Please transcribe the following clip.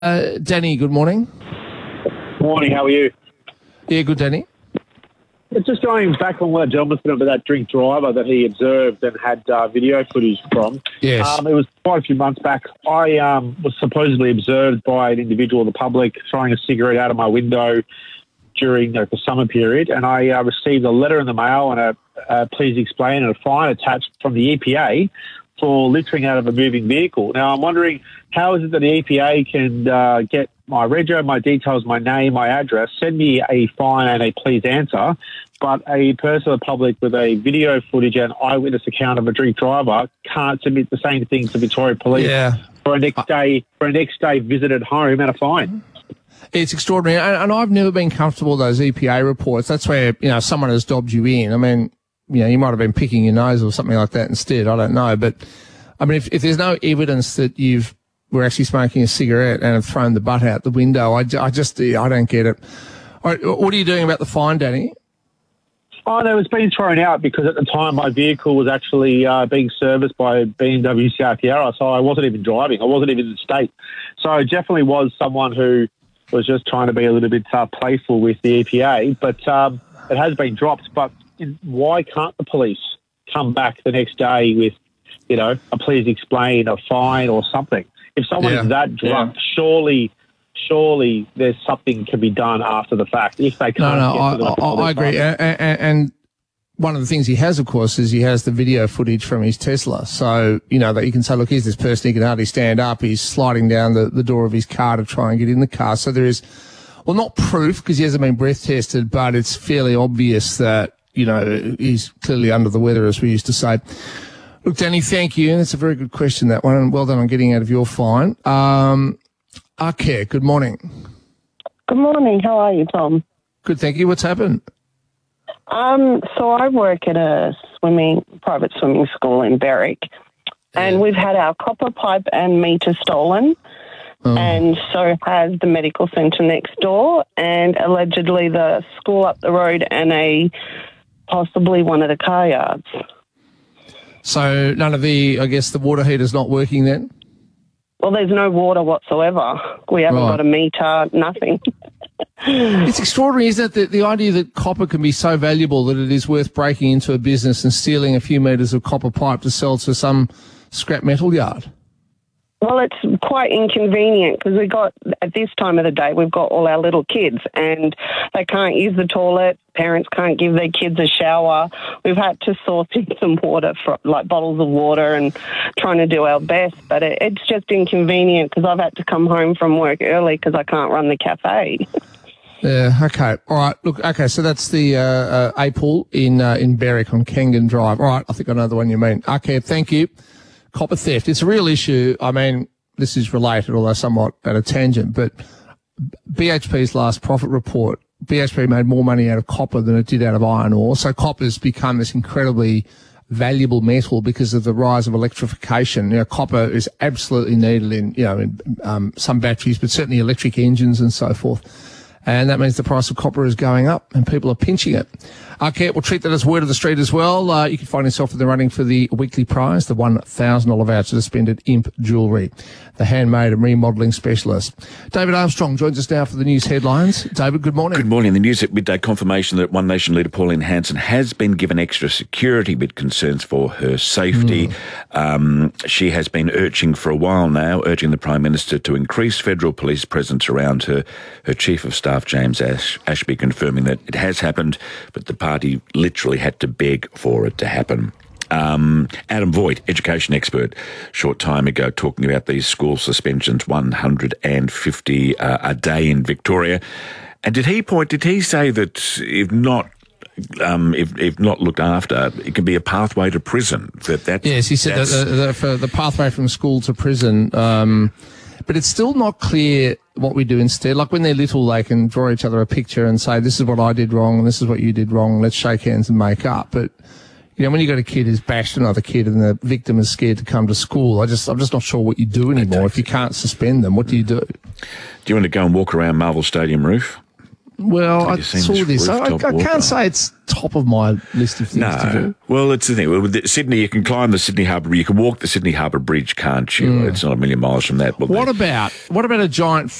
Danny, good morning. Morning, how are you? Yeah, good, Danny. It's just going back on what a gentleman said about that drink driver that he observed and had video footage from. Yes. It was quite a few months back. I was supposedly observed by an individual in the public throwing a cigarette out of my window during the summer period, and I received a letter in the mail and a please explain and a fine attached from the EPA for littering out of a moving vehicle. Now, I'm wondering, how is it that the EPA can get my rego, my details, my name, my address, send me a fine and a please answer, but a person of the public with a video footage and eyewitness account of a drink driver can't submit the same thing to Victoria Police for a next day visit at home and a fine? It's extraordinary, and I've never been comfortable with those EPA reports. That's where, someone has dobbed you in. I mean, you might have been picking your nose or something like that instead. I don't know. But, I mean, if there's no evidence that we're actually smoking a cigarette and have thrown the butt out the window, I don't get it. All right, what are you doing about the fine, Danny? Oh, no, it's been thrown out because at the time my vehicle was actually being serviced by BMW South Yarra, so I wasn't even driving. I wasn't even in the state. So it definitely was someone who was just trying to be a little bit playful with the EPA, but it has been dropped. But why can't the police come back the next day with, a please explain, a fine or something? If someone is that drunk, surely there's something can be done after the fact. If they can't, I agree. And one of the things he has, of course, is he has the video footage from his Tesla. So that you can say, look, here's this person. He can hardly stand up. He's sliding down the door of his car to try and get in the car. So there is, well, not proof because he hasn't been breath tested, but it's fairly obvious that he's clearly under the weather, as we used to say. Look, Danny, thank you. That's a very good question, that one, and well done on getting out of your fine. Arcare, good morning. Good morning. How are you, Tom? Good, thank you. What's happened? So I work at a private swimming school in Berwick, and we've had our copper pipe and meter stolen, and so has the medical centre next door, and allegedly the school up the road and possibly one of the car yards. So none of the water heater's not working then? Well, there's no water whatsoever. We haven't got a meter, nothing. It's extraordinary, isn't it, the idea that copper can be so valuable that it is worth breaking into a business and stealing a few metres of copper pipe to sell to some scrap metal yard? Well, it's quite inconvenient because at this time of the day, we've got all our little kids and they can't use the toilet. Parents can't give their kids a shower. We've had to source in some water, like bottles of water, and trying to do our best. But it's just inconvenient because I've had to come home from work early because I can't run the cafe. Yeah, okay. All right. Look, okay, so that's the A-Pool in Berwick on Kangan Drive. All right, I think I know the one you mean. Okay, thank you. Copper theft. It's a real issue. I mean, this is related, although somewhat at a tangent, but BHP's last profit report, BHP made more money out of copper than it did out of iron ore. So copper's become this incredibly valuable metal because of the rise of electrification. Copper is absolutely needed in some batteries, but certainly electric engines and so forth. And that means the price of copper is going up and people are pinching it. Okay, we'll treat that as word of the street as well. You can find yourself in the running for the weekly prize, the $1,000 voucher to spend at Imp Jewellery, the handmade and remodelling specialist. David Armstrong joins us now for the news headlines. David, good morning. Good morning. The news at midday confirmation that One Nation leader Pauline Hanson has been given extra security with concerns for her safety. She has been urging for a while now, urging the Prime Minister to increase federal police presence around her. Her Chief of Staff, James Ashby, confirming that it has happened, but the party literally had to beg for it to happen. Adam Voigt, education expert, short time ago talking about these school suspensions, 150 a day in Victoria. And did he say that if not looked after, it can be a pathway to prison? Yes, he said that for the pathway from school to prison. But it's still not clear what we do instead. Like when they're little, they can draw each other a picture and say, this is what I did wrong and this is what you did wrong. Let's shake hands and make up. But, when you've got a kid who's bashed another kid and the victim is scared to come to school, I'm just not sure what you do anymore. If you can't suspend them, what do you do? Do you want to go and walk around Marvel Stadium roof? Well, I you seen saw this this. I rooftop walk? can't say it's top of my list of things to No. do. Well, it's the thing. With Sydney, you can climb the Sydney Harbour. You can walk the Sydney Harbour Bridge, can't you? It's not a million miles from that. But What about a giant